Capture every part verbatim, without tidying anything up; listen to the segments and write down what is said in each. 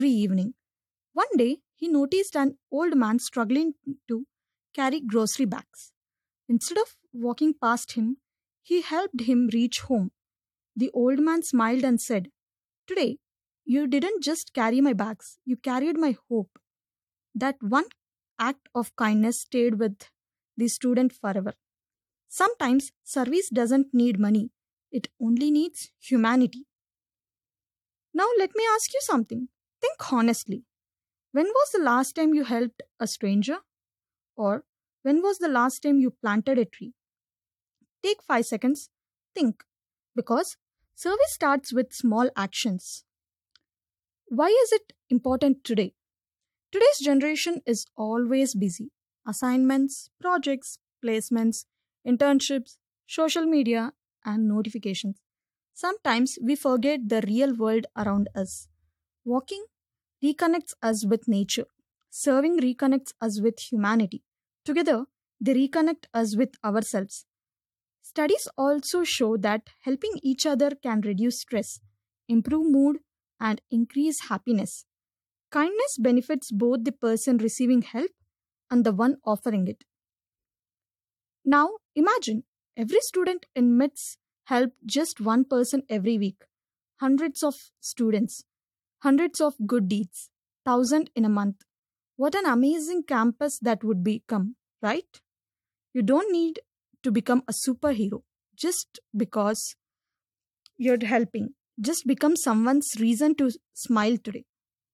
evening. One day, he noticed an old man struggling to carry grocery bags. Instead of walking past him, he helped him reach home. The old man smiled and said, "Today, you didn't just carry my bags, you carried my hope." That one act of kindness stayed with the student forever. Sometimes service doesn't need money, it only needs humanity. Now, let me ask you something. Think honestly. When was the last time you helped a stranger? Or when was the last time you planted a tree? Take five seconds. Think. Because service starts with small actions. Why is it important today? Today's generation is always busy. Assignments, projects, placements, internships, social media, and notifications. Sometimes we forget the real world around us. Walking reconnects us with nature. Serving reconnects us with humanity. Together, they reconnect us with ourselves. Studies also show that helping each other can reduce stress, improve mood, and increase happiness. Kindness benefits both the person receiving help and the one offering it. Now, imagine every student in M I T S help just one person every week. Hundreds of students, hundreds of good deeds, thousand in a month. What an amazing campus that would become, right? You don't need to become a superhero just because you're helping. Just become someone's reason to smile today.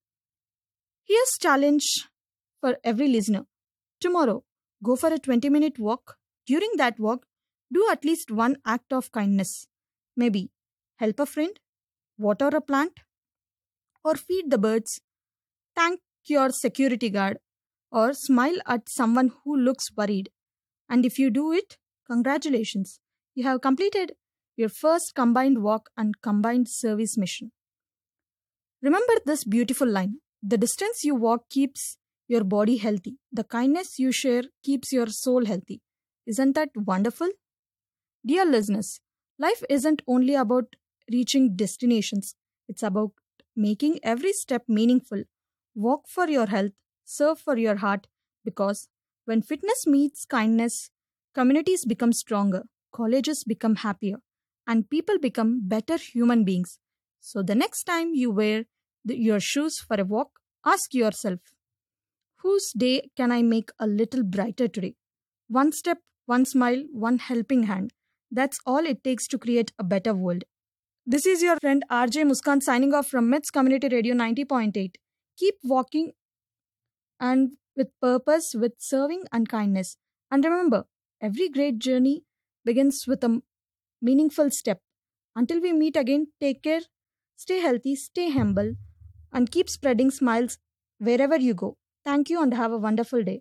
Here's challenge for every listener. Tomorrow, go for a twenty minute walk. During that walk, do at least one act of kindness. Maybe help a friend, water a plant, or feed the birds. Thank your security guard or smile at someone who looks worried. And if you do it, congratulations. You have completed your first combined walk and combined service mission. Remember this beautiful line. The distance you walk keeps your body healthy. The kindness you share keeps your soul healthy. Isn't that wonderful? Dear listeners, life isn't only about reaching destinations. It's about making every step meaningful. Walk for your health, serve for your heart, because when fitness meets kindness, communities become stronger, colleges become happier, and people become better human beings. So the next time you wear the, your shoes for a walk, ask yourself, whose day can I make a little brighter today? One step, one smile, one helping hand. That's all it takes to create a better world. This is your friend R J Muskan signing off from M I T S Community Radio ninety point eight. Keep walking and with purpose, with serving and kindness. And remember, every great journey begins with a meaningful step. Until we meet again, take care, stay healthy, stay humble, and keep spreading smiles wherever you go. Thank you and have a wonderful day.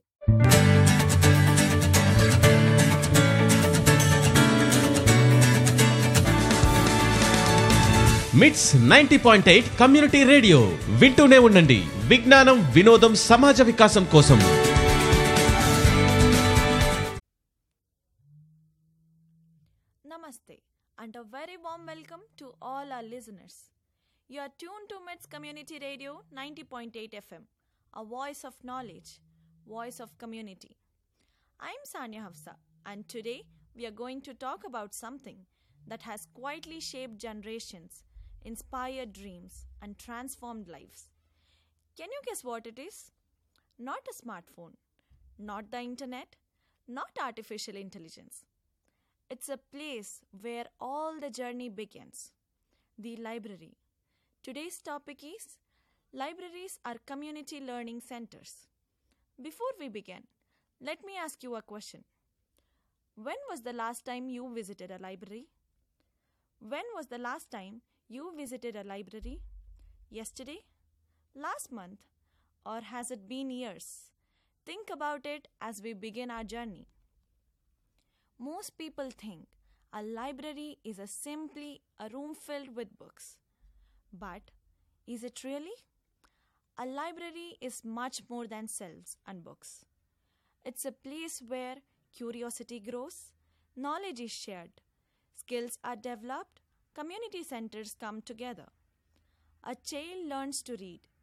మిట్స్ ninety point eight community radio వింటూనే ఉండండి. విజ్ఞానం, వినోదం, సమాజ వికాసం కోసం. Namaste and a very warm welcome to all our listeners. You are tuned to M I T S Community Radio ninety point eight F M, a voice of knowledge, voice of community. I am Sanya Hafsa and today we are going to talk about something that has quietly shaped generations, inspired dreams, and transformed lives. Can you guess what it is? Not a smartphone, not the internet, not artificial intelligence. It's a place where all the journey begins. The library. Today's topic is libraries are community learning centers. Before we begin, let me ask you a question. When was the last time you visited a library? When was the last time you visited a library? Yesterday? Last month? Or has it been years? Think about it as we begin our journey. Most people think a library is a simply a room filled with books. But is it really? A library is much more than shelves and books. It's a place where curiosity grows, knowledge is shared, skills are developed, community centers come together. A child learns to read